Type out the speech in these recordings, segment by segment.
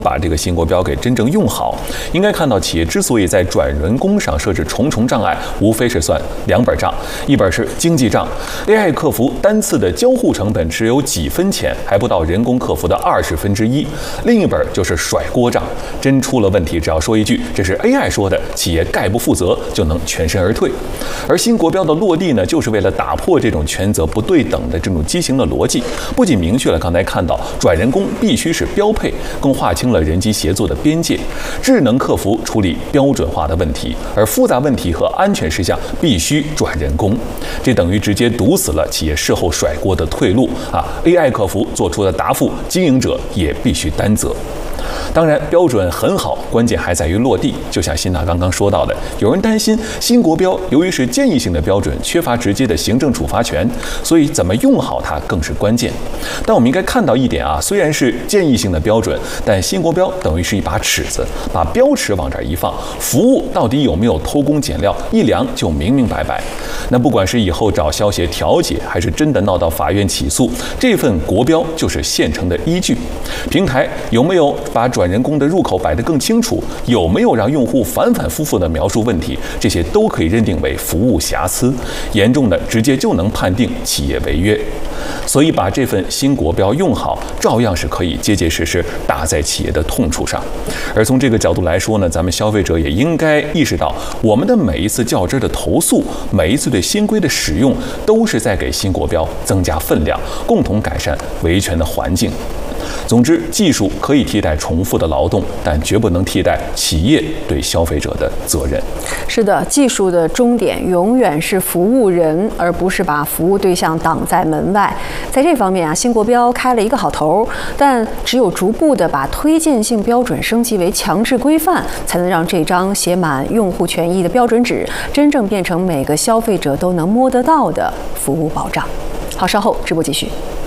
把这个新国标给真正用好。应该看到，企业之所以在转人工上设置重重障碍，无非是算两本账，一本是经济账 ，AI 客服单次的交互成本只有几分钱，还不到人工客服的1/20；另一本就是甩锅账，真出了问题，只要说一句这是 AI 说的，企业概不负责，就能全身而退。而新国标的落地呢，就是为了打破这种权责不对等的这种畸形的逻辑，不仅明确了刚才看到转人工必须是标配，更划清了人机协作的边界，智能客服处理标准化的问题，而复杂问题和安全事项必须转人工，这等于直接堵死了企业事后甩锅的退路啊 ！AI 客服做出的答复，经营者也必须担责。当然，标准很好，关键还在于落地。就像辛娜刚刚说到的，有人担心新国标由于是建议性的标准，缺乏直接的行政处罚权，所以怎么用好它更是关键。但我们应该看到一点啊，虽然是建议性的标准，但新国标等于是一把尺子，把标尺往这儿一放，服务到底有没有偷工减料，一量就明明白白。那不管是以后找消协调解，还是真的闹到法院起诉，这份国标就是现成的依据。平台有没有把转人工的入口摆得更清楚，有没有让用户反反复复地描述问题，这些都可以认定为服务瑕疵，严重的直接就能判定企业违约。所以把这份新国标用好，照样是可以结结实实打在企业的痛处上。而从这个角度来说呢，咱们消费者也应该意识到，我们的每一次较真的投诉，每一次对新规的使用，都是在给新国标增加分量，共同改善维权的环境。总之，技术可以替代重复的劳动，但绝不能替代企业对消费者的责任。 是的，技术的终点永远是服务人，而不是把服务对象挡在门外。在这方面啊，新国标开了一个好头，但只有逐步的把推荐性标准升级为强制规范，才能让这张写满用户权益的标准纸真正变成每个消费者都能摸得到的服务保障。好，稍后直播继续。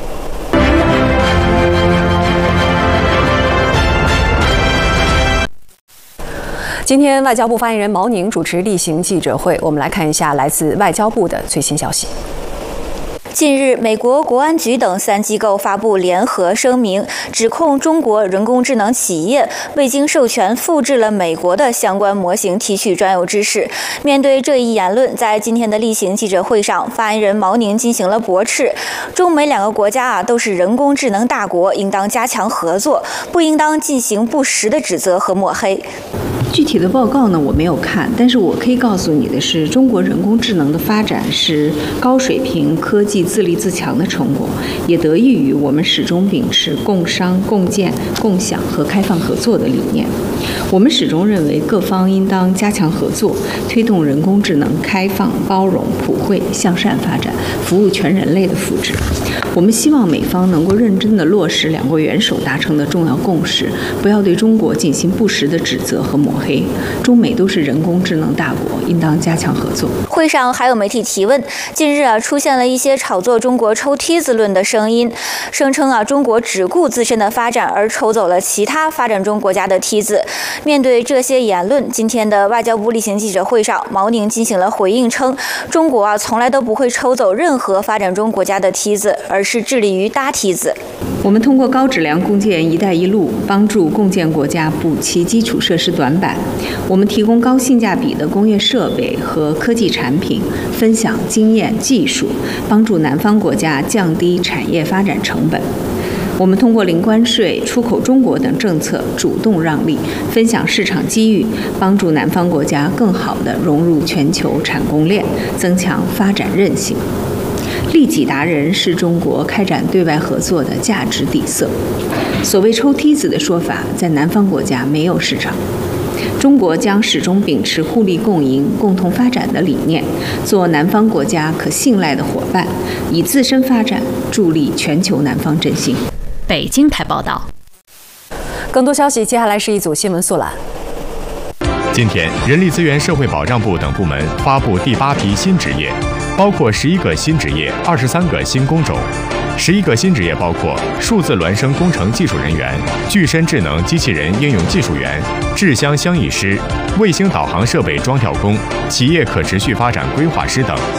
今天，外交部发言人毛宁主持例行记者会，我们来看一下来自外交部的最新消息。 近日，美国国安局等3机构发布联合声明，指控中国人工智能企业未经授权复制了美国的相关模型提取专有知识。面对这一言论，在今天的例行记者会上，发言人毛宁进行了驳斥，中美2个国家都是人工智能大国，应当加强合作，不应当进行不实的指责和抹黑。 具体的报告呢，我没有看，但是我可以告诉你的是，中国人工智能的发展是高水平科技自立自强的成果，也得益于我们始终秉持共商、共建、共享和开放合作的理念。我们始终认为各方应当加强合作，推动人工智能开放、包容、普惠、向善发展，服务全人类的福祉。我们希望美方能够认真地落实2国元首达成的重要共识，不要对中国进行不实的指责和抹黑。中美都是人工智能大国，应当加强合作。 会上还有媒体提问，近日出现了一些炒作中国抽梯子论的声音，声称中国只顾自身的发展而抽走了其他发展中国家的梯子。面对这些言论，今天的外交部例行记者会上，毛宁进行了回应，称中国从来都不会抽走任何发展中国家的梯子，而是致力于搭梯子。 我们通过高质量共建“一带一路”，帮助共建国家补齐基础设施短板。我们提供高性价比的工业设备和科技产品，分享经验技术，帮助南方国家降低产业发展成本。我们通过零关税、出口中国等政策主动让利，分享市场机遇，帮助南方国家更好地融入全球产供链，增强发展韧性。利己达人是中国开展对外合作的价值底色。所谓抽梯子的说法，在南方国家没有市场。中国将始终秉持互利共赢、共同发展的理念，做南方国家可信赖的伙伴，以自身发展助力全球南方振兴。 北京台报道。 更多消息，接下来是一组新闻速览。 今天，人力资源社会保障部等部门发布第8批新职业，包括11个新职业、23个新工种。11个新职业包括数字孪生工程技术人员、具身智能机器人应用技术员、制箱箱艺师、卫星导航设备装调工、企业可持续发展规划师等。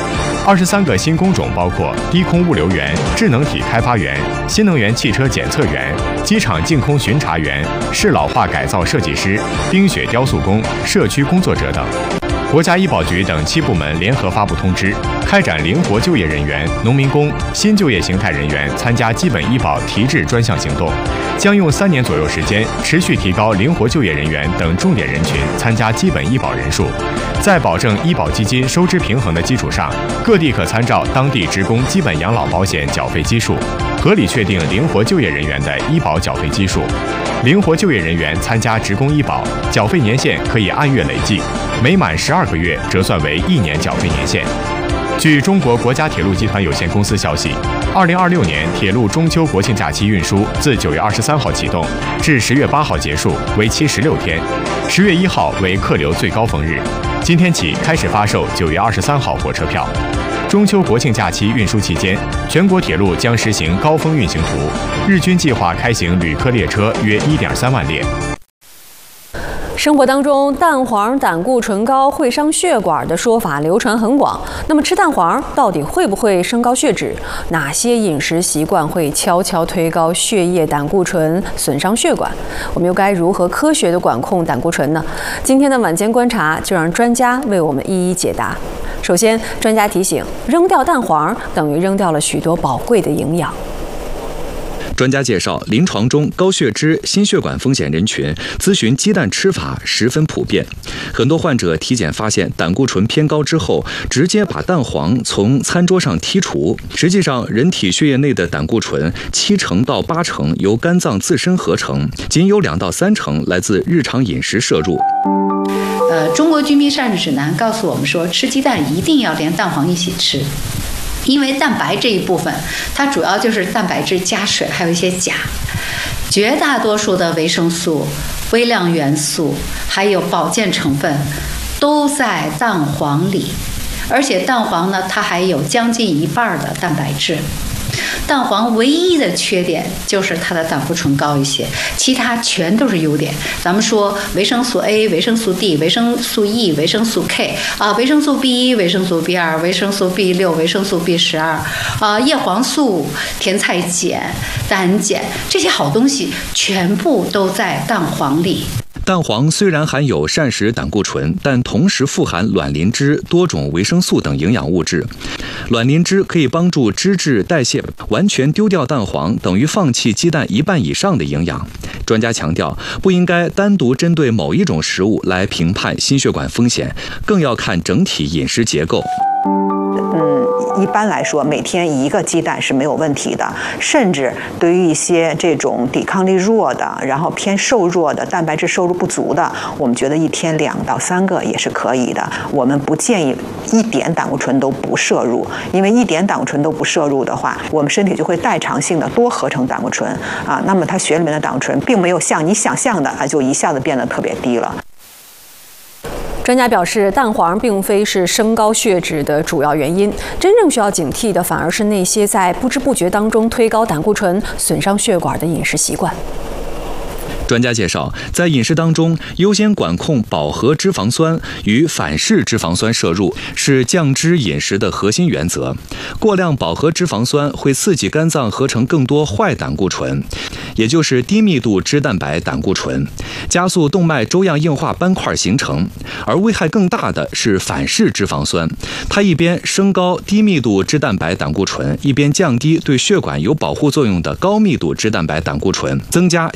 23个新工种包括低空物流员、智能体开发员、新能源汽车检测员、机场净空巡查员、适老化改造设计师、冰雪雕塑工、社区工作者等。国家医保局等7部门联合发布通知，开展灵活就业人员、农民工、新就业形态人员参加基本医保提质专项行动，将用3年左右时间，持续提高灵活就业人员等重点人群参加基本医保人数。在保证医保基金收支平衡的基础上，各地可参照当地职工基本养老保险缴费基数，合理确定灵活就业人员的医保缴费基数。灵活就业人员参加职工医保，缴费年限可以按月累计，每满12个月折算为1年缴费年限。据中国国家铁路集团有限公司消息，2026年铁路中秋国庆假期运输自9月23号启动，至10月8号结束，为期16天。10月1号为客流最高峰日，今天起开始发售9月23号火车票。中秋国庆假期运输期间，全国铁路将实行高峰运行图，日均计划开行旅客列车约1.3万列。 生活当中，蛋黄胆固醇高会伤血管的说法流传很广。那么吃蛋黄到底会不会升高血脂？哪些饮食习惯会悄悄推高血液胆固醇，损伤血管？我们又该如何科学地管控胆固醇呢？今天的晚间观察就让专家为我们一一解答。首先，专家提醒，扔掉蛋黄等于扔掉了许多宝贵的营养。 专家介绍，临床中高血脂、心血管风险人群咨询鸡蛋吃法十分普遍。很多患者体检发现胆固醇偏高之后，直接把蛋黄从餐桌上剔除。实际上，人体血液内的胆固醇70%到80%由肝脏自身合成，仅有2到3成来自日常饮食摄入。 中国居民膳食指南告诉我们说，吃鸡蛋一定要连蛋黄一起吃。因为蛋白这一部分，它主要就是蛋白质加水，还有一些钾。绝大多数的维生素、微量元素还有保健成分都在蛋黄里，而且蛋黄呢，它还有将近1半的蛋白质。蛋黄唯一的缺点就是它的胆固醇高一些，其他全都是优点。咱们说维生素 A、维生素 D、维生素 E、维生素 K 维生素 B1、维生素 B2、维生素 B6、维生素 B12 叶黄素、甜菜碱、胆碱，这些好东西全部都在蛋黄里。 蛋黄虽然含有膳食胆固醇，但同时富含卵磷脂、多种维生素等营养物质。卵磷脂可以帮助脂质代谢，完全丢掉蛋黄等于放弃鸡蛋1半以上的营养。专家强调，不应该单独针对某一种食物来评判心血管风险，更要看整体饮食结构。 一般来说，每天1个鸡蛋是没有问题的，甚至对于一些这种抵抗力弱的，然后偏瘦弱的、蛋白质摄入不足的，我们觉得1天2到3个也是可以的。我们不建议1点胆固醇都不摄入，因为1点胆固醇都不摄入的话，我们身体就会代偿性的多合成胆固醇那么它血里面的胆固醇并没有像你想象的就一下子变得特别低了。 专家表示，蛋黄并非是升高血脂的主要原因，真正需要警惕的反而是那些在不知不觉当中推高胆固醇、损伤血管的饮食习惯。 专家介绍，在饮食当中，优先管控饱和脂肪酸与反式脂肪酸摄入是降脂饮食的核心原则。过量饱和脂肪酸会刺激肝脏合成更多坏胆固醇，也就是低密度脂蛋白胆固醇，加速动脉粥样硬化斑块形成。而危害更大的是反式脂肪酸，它一边升高低密度脂蛋白胆固醇，一边降低对血管有保护作用的高密度脂蛋白胆固醇，增加